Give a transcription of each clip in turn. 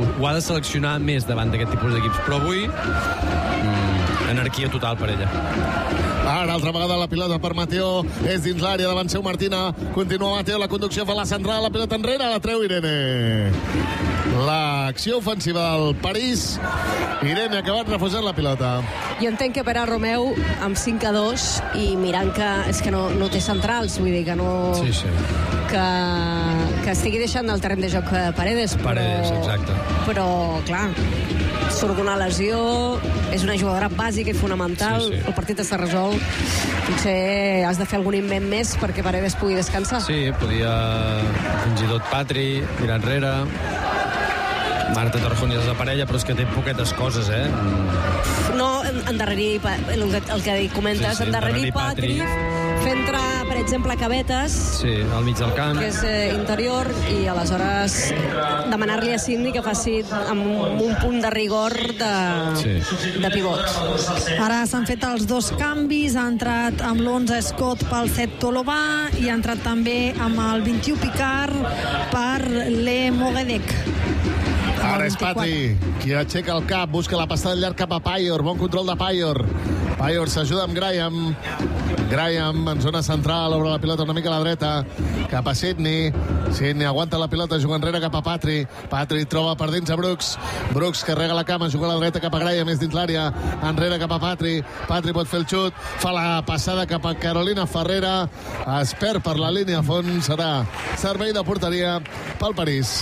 ho ha de seleccionar més davant d'aquest tipus d'equips, però avui anarquia total per ella. Ara, altra vegada la pilota per Mateo, és dins l'àrea, davant seu Martina, continua Mateo, la conducció fa la central, la pilota enrere, la treu Irene. L'acció ofensiva del París, Irene ha acabat refusant la pilota. Jo entenc que Pere Romeu amb 5-2 i mirant que és que no té centrals, vull dir que no... Sí, sí. Que estigui deixant el terreny de joc Paredes, exacte. Però, clar, surt d'una lesió, és una jugadora bàsica i fonamental, sí. El partit està resolt, potser has de fer algun invent més perquè Paredes pugui descansar. Sí, podia fins i tot Patri mirar enrere, Marta Torjón ja és de parella, però és que té poquetes coses, No, endarrerir el que comentes, endarrerir Patri, fer entrar, per exemple, Cabetes, sí, al mig del camp, que és interior, i aleshores demanar-li a Sidney que faci amb un punt de rigor de pivot. Ara s'han fet els 2 canvis, ha entrat amb l'11 Scott pel 7 Tolobà i ha entrat també amb el 21 Picard per Le Moguedec. Ara és Patri, qui aixeca el cap, busca la passada llarg cap a Payor, bon control de Payor. Payor s'ajuda amb Graham en zona central, obre la pilota una mica a la dreta, cap a Sidney aguanta la pilota, juga enrere cap a Patri troba per dins a Brooks carrega la cama, juga a la dreta cap a Graham, és dins l'àrea, enrere cap a Patri pot fer el xut, fa la passada cap a Carolina Ferrera, es perd per la línia a fons, serà servei de porteria pel París.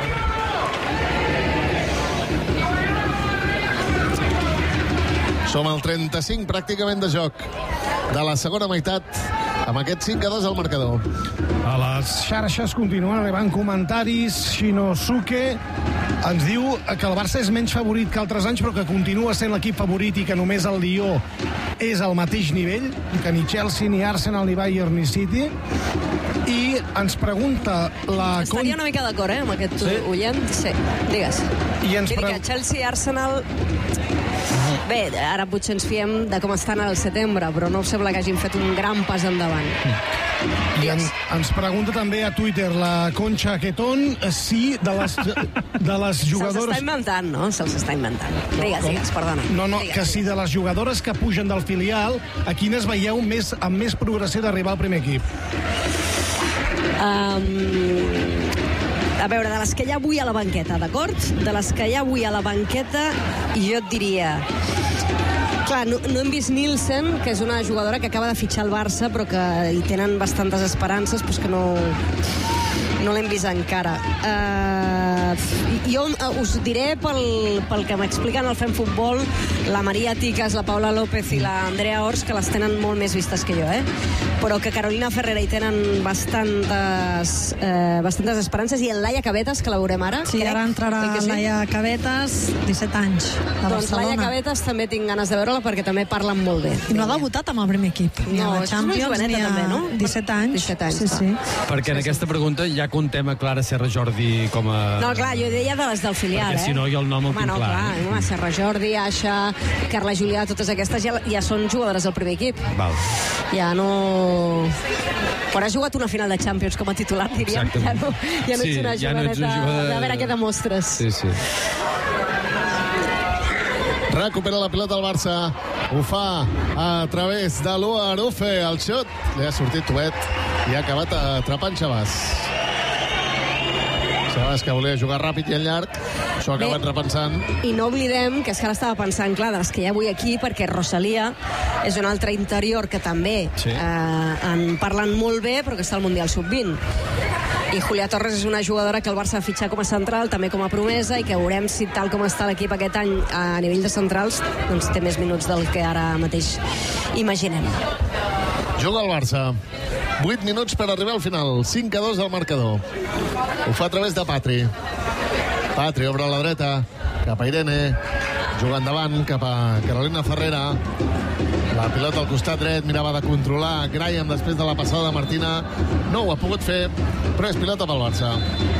Som al 35 pràcticament de joc de la segona meitat, amb aquest 5-2 al marcador. A les xarxes continuen arribant comentaris. Shinosuke ens diu que el Barça és menys favorit que altres anys, però que continua sent l'equip favorit i que només el Lió és al mateix nivell, que ni Chelsea, ni Arsenal, ni Bayern, ni City. I ens pregunta la... Estaria una mica d'acord, amb aquest oient. Sí, digues. Que Chelsea i Arsenal... Bé, ara potser ens fiem de com estan al setembre, però no sembla que hagin fet un gran pas endavant. I ens pregunta també a Twitter la Concha Quetón si de les jugadores... Se'ls està inventant, no? Se'ls està inventant. Digues, perdona. No, que si de les jugadores que pugen del filial, a quines veieu amb més progressió d'arribar al primer equip? A veure, de les que hi ha avui a la banqueta, d'acord? De les que hi ha avui a la banqueta, jo et diria... Clar, no hem vist Nielsen, que és una jugadora que acaba de fitxar el Barça, però que hi tenen bastantes esperances, doncs que no l'hem vist encara. Jo us diré pel que m'expliquen al Fem Futbol, la Maria Ticas, la Paula López i la Andrea Ors, que les tenen molt més vistes que jo, però que Carolina Ferrera hi tenen bastantes esperances, i en Laia Cabetes, que la veurem ara. Sí, ara entrarà Laia Cabetes, 17 anys, de Barcelona. Doncs Laia Cabetes també tinc ganes de veure-la, perquè també parlen molt bé. I no ha debutat amb el primer equip, ni a la Champions, ni a... també, no? 17 anys. 17 anys, sí. Perquè en aquesta pregunta ja contem a Clara Serra Jordi com a... No, clar, jo deia de les del filial, perquè si no jo el nom el tinc clar. Clar, Serra Jordi, Aixa, Carla Julià, totes aquestes ja són jugadores del primer equip. Val. Ja no... Quan has jugat una final de Champions com a titular, diríem, ja no ets una jugadeta de veure què demostres. Sí. Recupera la pilota el Barça, ho fa a través de l'Ua Arufe, el xut, li ha sortit Tuet i ha acabat atrapant Xabàs. Xabàs, que volia jugar ràpid i en llarg, s'ho ha acabat repensant. I no oblidem que és que ara estava pensant, clar, de les que hi ha avui aquí, perquè Rosalia és una altra interior que també en parlen molt bé, però que està al Mundial Sub-20. I Julia Torres és una jugadora que el Barça va fitxar com a central, també com a promesa, i que veurem si tal com està l'equip aquest any a nivell de centrals, doncs té més minuts del que ara mateix imaginem. Juga el Barça. 8 minuts per arribar al final. 5-2 al marcador. Ho fa a través de Patri. Patri obre a la dreta, cap a Irene. Juga endavant, cap a Carolina Ferrera. La pilota al costat dret, mirava de controlar Graham després de la passada de Martina. No ho ha pogut fer, però és pilota pel Barça.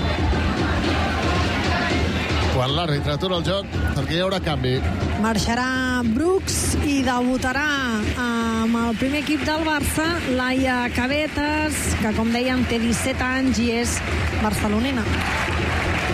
Quan l'àrbitre atura el joc, perquè hi haurà canvi. Marxarà Brooks i debutarà amb el primer equip del Barça Laia Cabetes, que com dèiem té 17 anys i és barcelonina.